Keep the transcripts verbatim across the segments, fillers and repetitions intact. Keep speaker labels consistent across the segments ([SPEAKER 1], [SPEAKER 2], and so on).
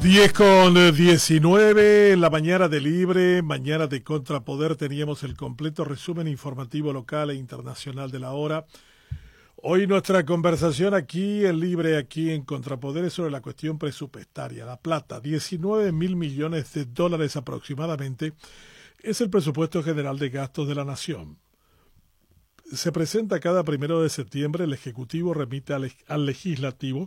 [SPEAKER 1] diez con diecinueve, en la mañana de Libre, mañana de Contrapoder, teníamos el completo resumen informativo local e internacional de la hora. Hoy nuestra conversación aquí en Libre, aquí en Contrapoder, es sobre la cuestión presupuestaria. La plata, diecinueve mil millones de dólares aproximadamente, es el presupuesto general de gastos de la nación. Se presenta cada primero de septiembre, el Ejecutivo remite al, al Legislativo,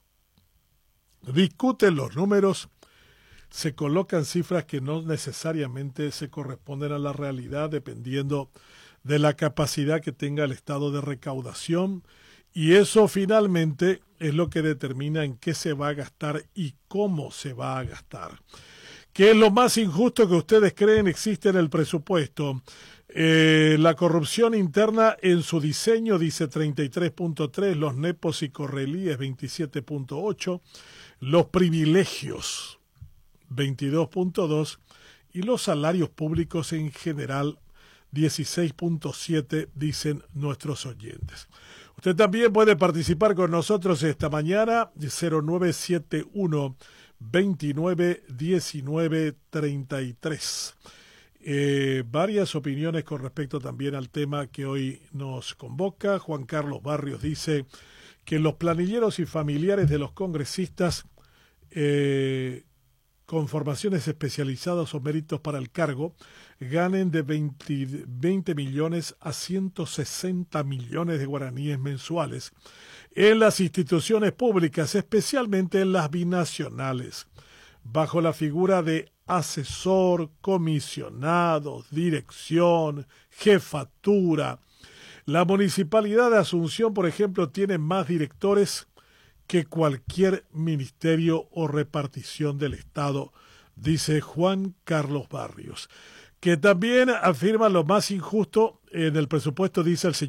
[SPEAKER 1] discuten los números, se colocan cifras que no necesariamente se corresponden a la realidad dependiendo de la capacidad que tenga el Estado de recaudación, y eso finalmente es lo que determina en qué se va a gastar y cómo se va a gastar. ¿Qué es lo más injusto que ustedes creen existe en el presupuesto? Eh, la corrupción interna en su diseño dice treinta y tres punto tres, los nepos y correlíes veintisiete punto ocho, los privilegios veintidós punto dos y los salarios públicos en general dieciséis punto siete, dicen nuestros oyentes. Usted también puede participar con nosotros esta mañana, cero nueve siete uno, veintinueve, diecinueve, treinta y tres. Eh, varias opiniones con respecto también al tema que hoy nos convoca. Juan Carlos Barrios dice que los planilleros y familiares de los congresistas eh, con formaciones especializadas o méritos para el cargo ganen de veinte, veinte millones a ciento sesenta millones de guaraníes mensuales en las instituciones públicas, especialmente en las binacionales, bajo la figura de asesor, comisionado, dirección, jefatura. La Municipalidad de Asunción, por ejemplo, tiene más directores que cualquier ministerio o repartición del Estado, dice Juan Carlos Barrios, que también afirma lo más injusto en el presupuesto, dice el señor